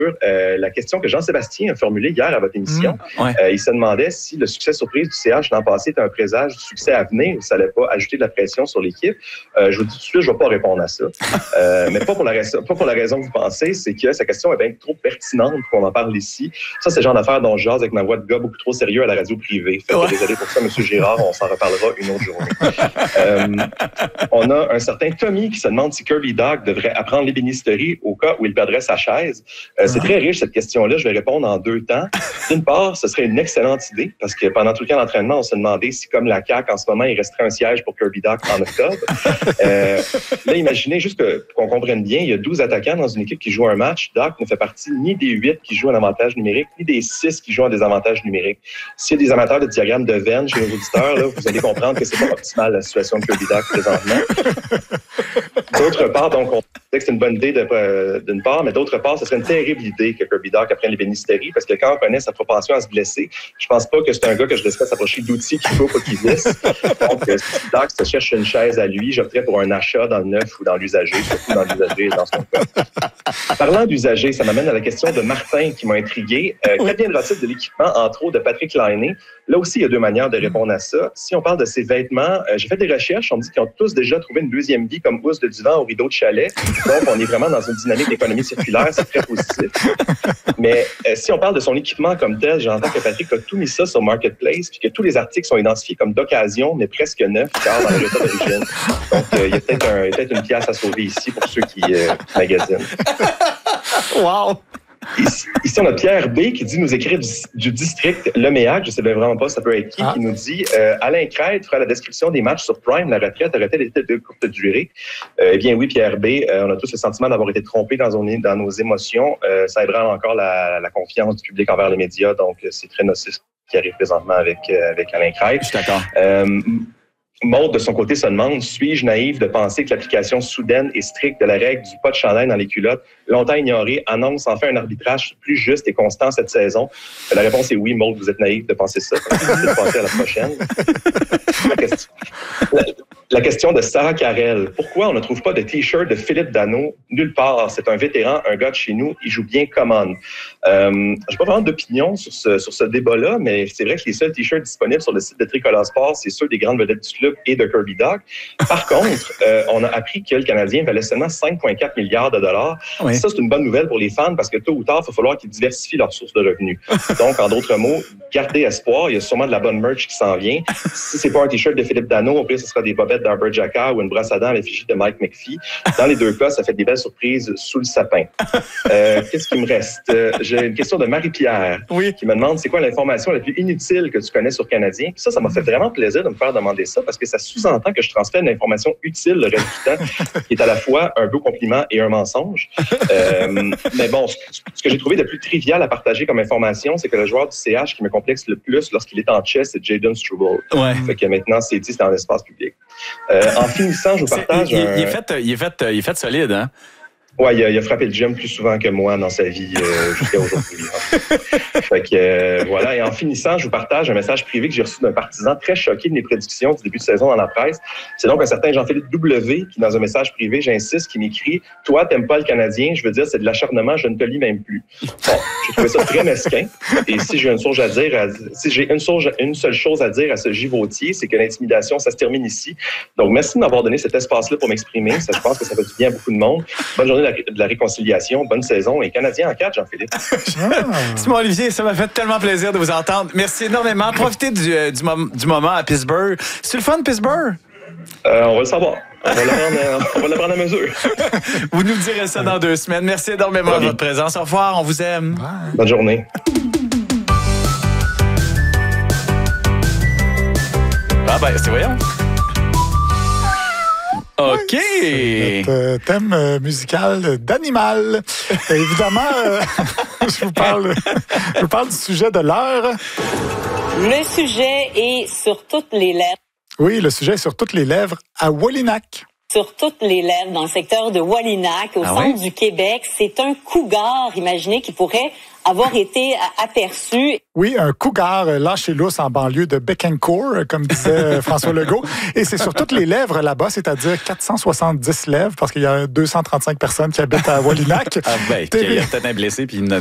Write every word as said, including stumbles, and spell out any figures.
Euh, la question que Jean-Sébastien a formulée hier à votre émission, mmh, ouais. euh, il se demandait si le succès surprise du C H l'an passé était un présage du succès à venir, ou ça n'allait pas ajouter de la pression sur l'équipe. Euh, je vous dis tout de suite, je ne vais pas répondre à ça. Euh, mais pas pour, la raison, pas pour la raison que vous pensez, c'est que sa question est bien trop pertinente pour qu'on en parle ici. Ça, c'est le genre d'affaire dont je jase avec ma voix de gars beaucoup trop sérieux à la radio privée. Fait que ouais. Désolé pour ça, M. Girard, on s'en reparlera une autre journée. euh, on a un certain Tommy qui se demande si Kirby Dach devrait apprendre l'ébénisterie au cas où il perdrait sa chaise. Euh, c'est très riche, cette question-là. Je vais répondre en deux temps. D'une part, ce serait une excellente idée, parce que pendant tout le camp d'entraînement, on se demandait si, comme la C A Q, en ce moment, il resterait un siège pour Kirby Dach en octobre. Euh, là, imaginez juste que, pour qu'on comprenne bien, il y a douze attaquants dans une équipe qui joue un match. Dach ne fait partie ni des huit qui jouent en avantage numérique, ni des six qui jouent en désavantage numérique. S'il y a des amateurs de diagramme de Venn chez nos auditeurs, là, vous allez comprendre que c'est pas optimal, la situation de Kirby Dach présentement. D'autre part, donc, on sait que c'est une bonne idée de, euh, d'une part, mais d'autre part, ce serait une terrible idée que Kirby Dach apprenne l'ébénisterie, parce que quand on connaît sa propension à se blesser, je pense pas que c'est un gars que je laisserais s'approcher d'outils qu'il faut pour qu'il glisse. Donc, euh, si Dach se cherche une chaise à lui, j'opterais pour un achat dans le neuf ou dans l'usager, surtout dans l'usager dans son cas. Parlant d'usager, ça m'amène à la question de Martin qui m'a intrigué. Euh, oui. Qu'adviendra-t-il de l'équipement, entre autres, de Patrick Laine? Là aussi, il y a deux manières de répondre à ça. Si on parle de ses vêtements, euh, j'ai fait des recherches, on me dit qu'ils ont tous déjà trouvé une deuxième vie comme housse de divan au rideau de chalet. Donc, on est vraiment dans une dynamique d'économie circulaire, c'est très positif. Mais euh, si on parle de son équipement comme tel, j'entends que Patrick a tout mis ça sur Marketplace, puis que tous les articles sont identifiés comme d'occasion, mais presque neufs, car dans le résultat d'origine. Donc, euh, il y a peut-être, un, il y a peut-être une pièce à sauver ici pour ceux qui, euh, qui magasinent. Wow! Ici, ici, on a Pierre B. qui dit nous écrire du, du district Leméac, je ne sais vraiment pas, ça peut être qui, ah. qui nous dit euh, Alain Crête fera la description des matchs sur Prime, la retraite aurait-elle été de courte durée? Euh, eh bien oui, Pierre B., euh, on a tous le sentiment d'avoir été trompés dans, dans nos émotions. Euh, ça aidera encore la, la confiance du public envers les médias, donc c'est très nocif ce qui arrive présentement avec, euh, avec Alain Crête. Je suis d'accord. Euh, Maud, de son côté, se demande, suis-je naïf de penser que l'application soudaine et stricte de la règle du pas de chandail dans les culottes, longtemps ignorée, annonce enfin un arbitrage plus juste et constant cette saison? La réponse est oui, Maud, vous êtes naïf de penser ça. Vous de penser à la prochaine. La question, la, la question de Sarah Carrel. Pourquoi on ne trouve pas de T-shirt de Philippe Danault nulle part? C'est un vétéran, un gars de chez nous, il joue bien common. Euh, je n'ai pas vraiment d'opinion sur ce, sur ce débat-là, mais c'est vrai que les seuls T-shirts disponibles sur le site de Tricolore Sport, c'est ceux des grandes vedettes du club et de Kirby Dach. Par contre, euh, on a appris que le Canadien valait seulement cinq virgule quatre milliards de dollars. Oui. Ça, c'est une bonne nouvelle pour les fans parce que tôt ou tard, il va falloir qu'ils diversifient leurs sources de revenus. Donc, en d'autres mots, gardez espoir. Il y a sûrement de la bonne merch qui s'en vient. Si c'est pas un T-shirt de Philippe Danault, au pire, ce sera des bobettes d'Arbor Jacquard ou une brosse à dents à l'effigie de Mike McPhee. Dans les deux cas, ça fait des belles surprises sous le sapin. Euh, qu'est-ce qui me reste? Euh, j'ai une question de Marie-Pierre oui. qui me demande c'est quoi l'information la plus inutile que tu connais sur Canadien? Puis ça, ça m'a fait vraiment plaisir de me faire demander ça parce que ça sous-entend que je transfère une information utile le reste du temps, qui est à la fois un beau compliment et un mensonge. Euh, mais bon, ce que j'ai trouvé de plus trivial à partager comme information, c'est que le joueur du C H qui me complexe le plus lorsqu'il est en chess, c'est Jayden Struble. Ouais. Fait que maintenant, c'est dit, c'est dans l'espace public. Euh, en finissant, je vous partage... Il, un... il, est fait, il, est fait, il est fait solide, hein? Oui, il, il a frappé le gym plus souvent que moi dans sa vie euh, jusqu'à aujourd'hui. Fait que euh, voilà. Et en finissant, je vous partage un message privé que j'ai reçu d'un partisan très choqué de mes prédictions du début de saison dans la presse. C'est donc un certain Jean-Philippe W. qui, dans un message privé, j'insiste, qui m'écrit « Toi, t'aimes pas le Canadien, je veux dire, c'est de l'acharnement, je ne te lis même plus. » Bon, j'ai trouvé ça très mesquin. Et si j'ai une source à dire, à, si j'ai une, source, une seule chose à dire à ce givautier, c'est que l'intimidation, ça se termine ici. Donc, merci de m'avoir donné cet espace-là pour m'exprimer. Ça, je pense que ça fait du bien à beaucoup de monde. Bonne journée de la réconciliation, bonne saison et Canadien en quatre, Jean-Philippe. Ah. Simon Olivier, ça m'a fait tellement plaisir de vous entendre. Merci énormément. Profitez du, euh, du, mom- du moment à Pittsburgh. C'est le fun, Pittsburgh? Euh, on va le savoir. On va le prendre, on va le prendre à mesure. Vous nous direz ça dans deux semaines. Merci énormément de votre présence. Au revoir, on vous aime. Bye. Bonne journée. Ah ben, c'est voyons. OK. C'est notre thème euh, musical d'animal. Et évidemment, euh, je vous parle, je vous parle du sujet de l'heure. Le sujet est sur toutes les lèvres. Oui, le sujet est sur toutes les lèvres à Wallinac. sur toutes les lèvres dans le secteur de Wallinac, au ah centre oui? du Québec. C'est un cougar, imaginez, qui pourrait avoir été aperçu. Oui, un cougar lâché lousse en banlieue de Bécancour, comme disait François Legault. Et c'est sur toutes les lèvres là-bas, c'est-à-dire quatre cent soixante-dix lèvres, parce qu'il y a deux cent trente-cinq personnes qui habitent à Wallinac. Ah ben, il y a peut-être un blessé, puis une